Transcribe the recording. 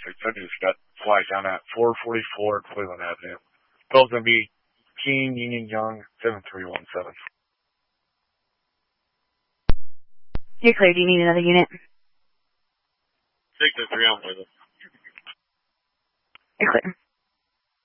I just got flight down at 444 Cleveland Avenue. Bill's going to be Keen Union Young 7317. You're clear. Do you need another unit? 6-3 on Cleveland. You're clear.